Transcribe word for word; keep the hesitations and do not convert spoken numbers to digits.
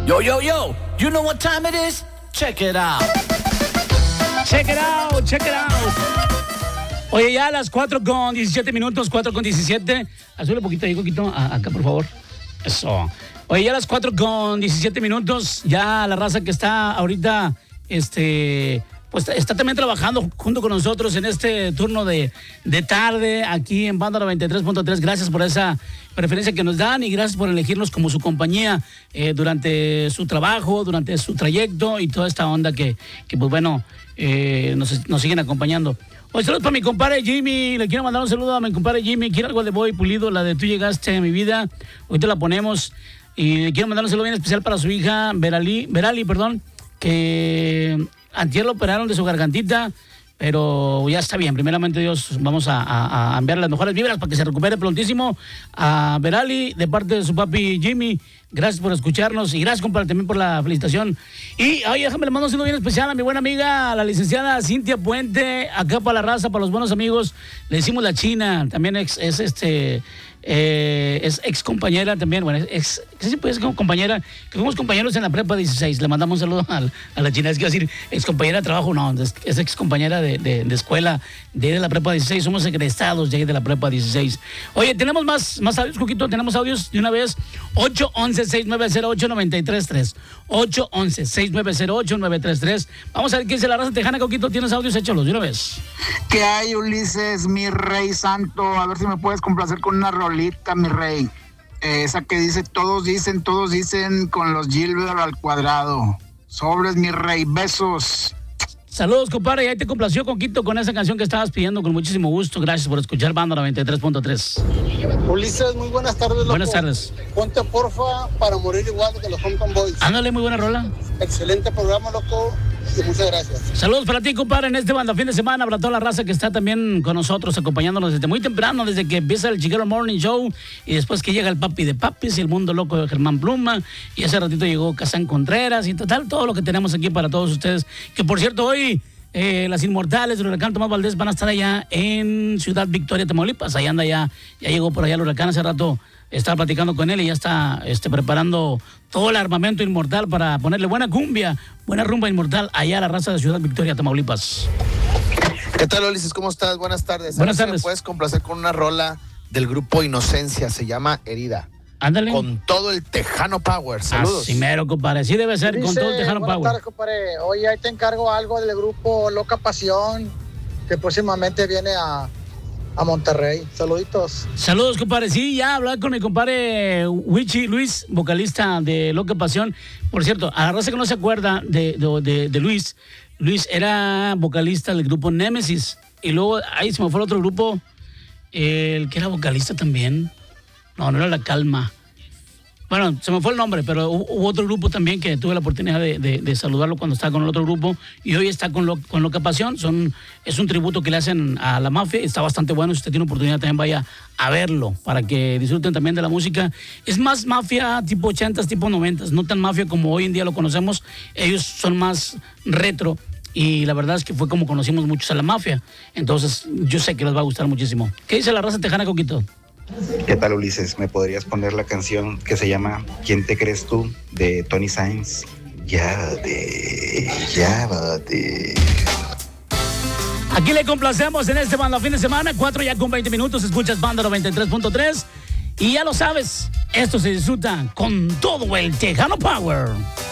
Yo, yo, yo, you know what time it is? Check it out. Check it out, check it out. Oye, ya a las cuatro con diecisiete minutos, cuatro con diecisiete. Azul un poquito ahí, poquito, acá, por favor. Eso. Oye, ya a las cuatro con diecisiete minutos, ya la raza que está ahorita, este... pues está también trabajando junto con nosotros en este turno de, de tarde aquí en Banda noventa y tres punto tres. Gracias por esa preferencia que nos dan y gracias por elegirnos como su compañía eh, durante su trabajo, durante su trayecto y toda esta onda que, que pues bueno, eh, nos, nos siguen acompañando. Hoy saludos para mi compadre Jimmy. Le quiero mandar un saludo a mi compadre Jimmy. Quiero algo de Boy Pulido, la de Tú Llegaste a mi vida. Hoy te la ponemos. Y le quiero mandar un saludo bien especial para su hija, Verali, Verali, perdón, que... antier lo operaron de su gargantita, pero ya está bien. Primeramente Dios, vamos a, a, a enviarle las mejores vibras para que se recupere prontísimo a Verali de parte de su papi Jimmy. Gracias por escucharnos y gracias, compadre, también por la felicitación. Y, oye, déjame le mando un saludo bien especial a mi buena amiga, la licenciada Cintia Puente, acá para la raza, para los buenos amigos. Le decimos la China, también ex, es este... Eh, es ex compañera también, bueno, ex, sí, pues, como compañera, que fuimos compañeros en la prepa dieciséis, le mandamos un saludo a, a la China, es que decir, ex compañera de trabajo, no, es, es ex compañera de, de, de escuela de, de la prepa dieciséis, somos egresados de ahí de la prepa dieciséis. Oye, tenemos más, más audios, Coquito, tenemos audios de una vez, ocho once, seis nueve cero ocho, nueve tres tres, ocho once, seis nueve cero ocho, nueve tres tres. Vamos a ver qué dice la raza tejana, Coquito, tienes audios, échalos de una vez. ¿Qué hay, Ulises, mi rey santo? A ver si me puedes complacer con una rolita, mi rey. Eh, esa que dice, todos dicen, todos dicen, con los Gilbert al cuadrado. Sobres, mi rey, besos. Saludos, compadre, y ahí te complació, Coquito, con esa canción que estabas pidiendo con muchísimo gusto. Gracias por escuchar Banda noventa y tres punto tres. Ulises, muy buenas tardes, loco. Buenas tardes. Ponte, porfa, Para morir igual que los Hometown Boys. Ándale, muy buena rola. Excelente programa, loco, y muchas gracias. Saludos para ti, compadre, en este Banda fin de semana, para toda la raza que está también con nosotros, acompañándonos desde muy temprano, desde que empieza el Chiquero Morning Show, y después que llega el Papi de Papis y el Mundo Loco de Germán Pluma, y hace ratito llegó Kazán Contreras, y total, todo lo que tenemos aquí para todos ustedes, que por cierto, hoy... Eh, las Inmortales del Huracán Tomás Valdés van a estar allá en Ciudad Victoria, Tamaulipas. Allá anda ya, ya llegó por allá el huracán. Hace rato estaba platicando con él y ya está este, preparando todo el armamento inmortal para ponerle buena cumbia, buena rumba inmortal allá a la raza de Ciudad Victoria, Tamaulipas. ¿Qué tal, Ulises? ¿Cómo estás? Buenas tardes. Buenas tardes. ¿Me puedes complacer con una rola del grupo Inocencia? Se llama Herida. Ándale. Con todo el Tejano Power. Saludos. Así mero, compadre. Sí debe ser, Dice, con todo el Tejano buenas Power. tardes, compadre. Oye, ahí te encargo algo del grupo Loca Pasión, que próximamente viene a, a Monterrey. Saluditos. Saludos, compadre. Sí, ya hablaba con mi compadre Wichi Luis, vocalista de Loca Pasión. Por cierto, a la raza que no se acuerda de, de, de, de Luis, Luis era vocalista del grupo Némesis. Y luego, ahí se me fue el otro grupo, el que era vocalista también. No, no era La Calma. Bueno, se me fue el nombre, pero hubo, hubo otro grupo también que tuve la oportunidad de, de, de saludarlo cuando estaba con el otro grupo y hoy está con, lo, con Loca Pasión. Son, es un tributo que le hacen a la mafia. Está bastante bueno. Si usted tiene oportunidad también vaya a verlo para que disfruten también de la música. Es más mafia tipo ochentas, tipo noventas. No tan mafia como hoy en día lo conocemos. Ellos son más retro. Y la verdad es que fue como conocimos muchos a la mafia. Entonces yo sé que les va a gustar muchísimo. ¿Qué dice la raza tejana, Coquito? ¿Qué tal, Ulises? ¿Me podrías poner la canción que se llama ¿Quién te crees tú? De Tony Sainz? Llávate, llávate. Aquí le complacemos en este Banda fin de semana, cuatro ya con veinte minutos, escuchas Banda noventa y tres punto tres y ya lo sabes, esto se disfruta con todo el Tejano Power.